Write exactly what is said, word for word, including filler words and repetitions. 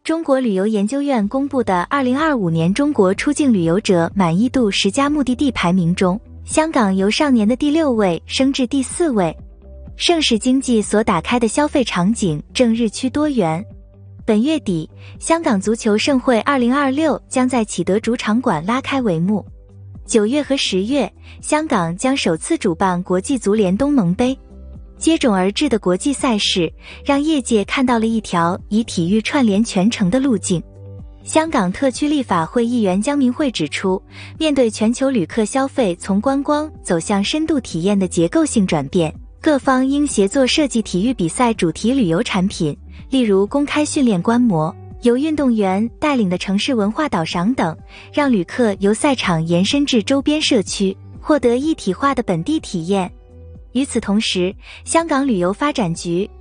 中国旅游研究院公布的二零二五年中国出境旅游者满意度十佳目的地排名中，香港由上年的第六位升至第四位。盛世经济所打开的消费场景正日趋多元。本月底，香港足球盛会二零二六将在启德主场馆拉开帷幕。九月和十月，香港将首次主办国际足联东盟杯。接踵而至的国际赛事，让业界看到了一条以体育串联全城的路径。香港特区立法会议员江明慧指出，面对全球旅客消费从观光走向深度体验的结构性转变，各方应协作设计体育比赛主题旅游产品，例如公开训练观摩、由运动员带领的城市文化导赏等，让旅客由赛场延伸至周边社区，获得一体化的本地体验。与此同时，香港旅游发展局